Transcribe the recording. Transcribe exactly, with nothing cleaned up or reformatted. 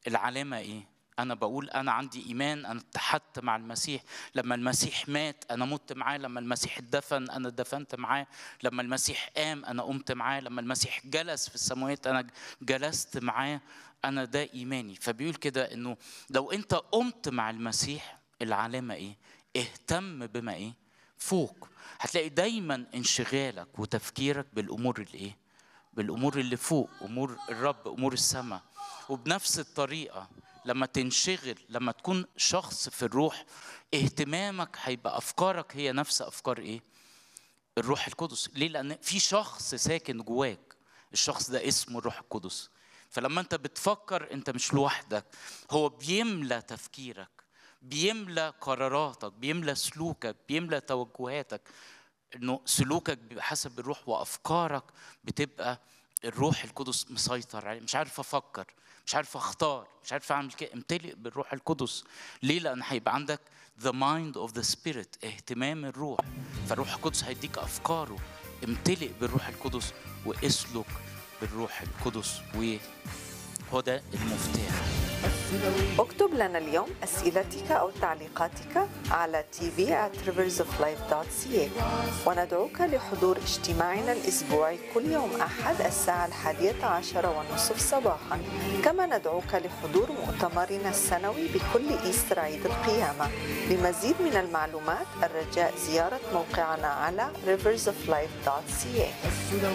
العلامة إيه؟ أنا بقول أنا عندي إيمان، أنا اتحدت مع المسيح، لما المسيح مات أنا مت معاه، لما المسيح اتدفن أنا اتدفنت معاه، لما المسيح قام أنا قمت معاه، لما المسيح جلس في السماوات أنا جلست معاه. أنا ده إيماني. فبيقول كده إنه لو أنت قمت مع المسيح العلامة إيه؟ اهتم بما إيه؟ فوق. هتلاقي دايما انشغالك وتفكيرك بالأمور اللي إيه؟ بالأمور اللي فوق، أمور الرب، أمور السماء. وبنفس الطريقة لما تنشغل، لما تكون شخص في الروح، اهتمامك هيبقى أفكارك هي نفس أفكار إيه؟ الروح القدس. ليه؟ لأن في شخص ساكن جواك، الشخص ده اسمه الروح القدس. فلما أنت بتفكر أنت مش لوحدك، هو بيملى تفكيرك، بيملى قراراتك، بيملى سلوكك، بيملى توجهاتك. إنه سلوكك بحسب الروح وأفكارك بتبقى الروح القدس مسيطر عليه. مش عارف أفكر، مش عارف أختار، مش عارف أعمل كده، امتلئ بالروح القدس. ليه؟ لأن هيبقى عندك the mind of the spirit، اهتمام الروح. فالروح القدس هيديك أفكاره. امتلئ بالروح القدس واسلك بالروح القدس، وهو ده المفتاح. اكتب لنا اليوم أسئلتك أو تعليقاتك على تي في آت rivers of life دوت سي إيه، وندعوك لحضور اجتماعنا الأسبوعي كل يوم أحد الساعة الحادية عشر والنصف صباحا. كما ندعوك لحضور مؤتمرنا السنوي بكل إيستر عيد القيامة. لمزيد من المعلومات الرجاء زيارة موقعنا على rivers of life دوت سي إيه.